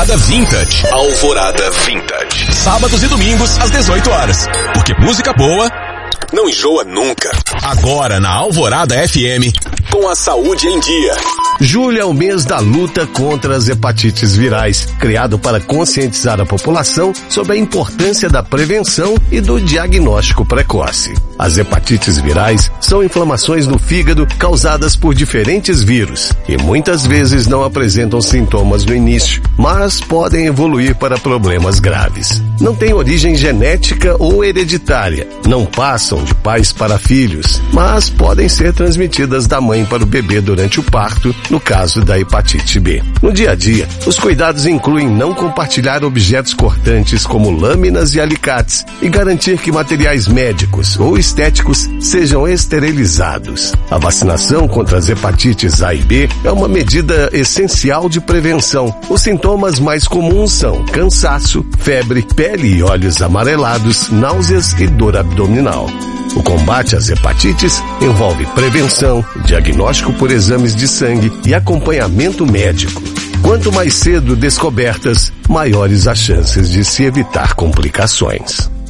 Alvorada Vintage. Alvorada Vintage. Sábados e domingos às 18 horas. Porque música boa não enjoa nunca. Agora na Alvorada FM, com a saúde em dia. Julho é o mês da luta contra as hepatites virais, criado para conscientizar a população sobre a importância da prevenção e do diagnóstico precoce. As hepatites virais são inflamações no fígado causadas por diferentes vírus e muitas vezes não apresentam sintomas no início, mas podem evoluir para problemas graves. Não têm origem genética ou hereditária, não passam de pais para filhos, mas podem ser transmitidas da mãe para o bebê durante o parto, no caso da hepatite B. No dia a dia, os cuidados incluem não compartilhar objetos cortantes como lâminas e alicates e garantir que materiais médicos ou estéticos sejam esterilizados. A vacinação contra as hepatites A e B é uma medida essencial de prevenção. Os sintomas mais comuns são cansaço, febre, pele e olhos amarelados, náuseas e dor abdominal. O combate às hepatites envolve prevenção, diagnóstico por exames de sangue e acompanhamento médico. Quanto mais cedo descobertas, maiores as chances de se evitar complicações.